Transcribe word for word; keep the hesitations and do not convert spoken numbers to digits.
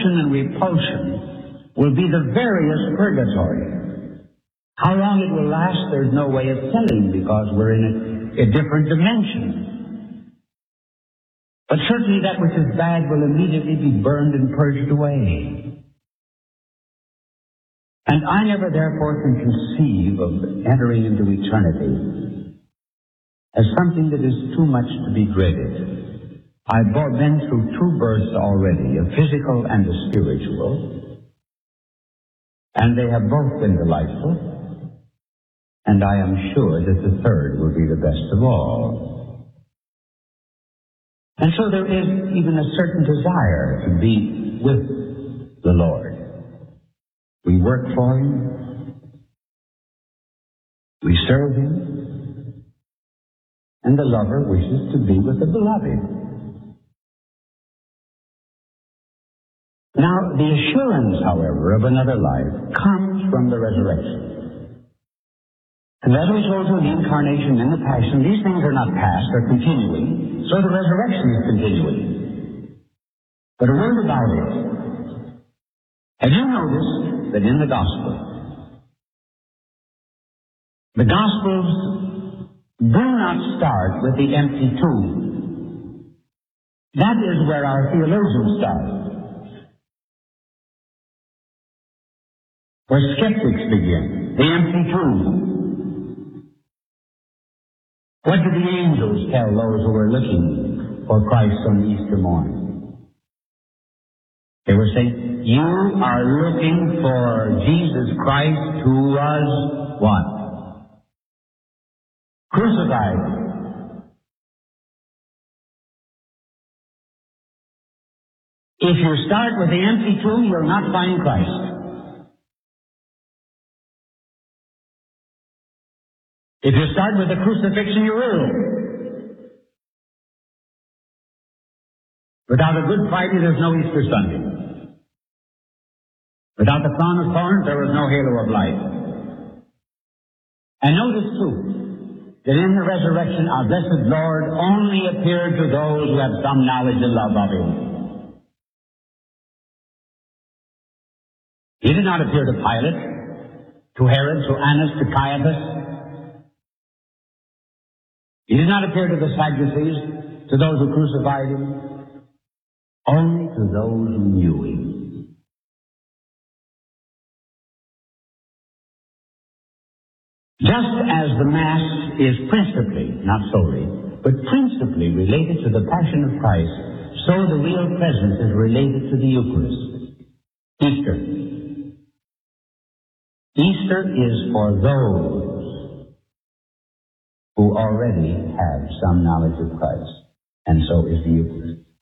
attraction and repulsion will be the veriest purgatory. How long it will last, there's no way of telling, because we're in a, a different dimension. But certainly that which is bad will immediately be burned and purged away. And I never therefore can conceive of entering into eternity as something that is too much to be dreaded. I've been through two births already, a physical and a spiritual, and they have both been delightful, and I am sure that the third will be the best of all. And so there is even a certain desire to be with the Lord. We work for Him, we serve Him, and the lover wishes to be with the beloved. Now, the assurance, however, of another life comes from the resurrection. And as we told you, the incarnation and the passion, these things are not past, they're continuing, so the resurrection is continuing. But a word about it. Have you noticed that in the Gospel, the Gospels do not start with the empty tomb? That is where our theologians start. Where skeptics begin, the empty tomb. What did the angels tell those who were looking for Christ on the Easter morning? They were saying, you are looking for Jesus Christ who was what? Crucified. If you start with the empty tomb, you'll not find Christ. If you start with the crucifixion, you will. Without a Good Friday, there's no Easter Sunday. Without the crown of thorns, there was no halo of light. And notice, too, that in the resurrection, our blessed Lord only appeared to those who have some knowledge and love of Him. He did not appear to Pilate, to Herod, to Annas, to Caiaphas. He did not appear to the Sadducees, to those who crucified Him. Only to those who knew Him. Just as the Mass is principally, not solely, but principally related to the Passion of Christ, so the real presence is related to the Eucharist. Easter. Easter is for those who already have some knowledge of Christ, and so is the Eucharist.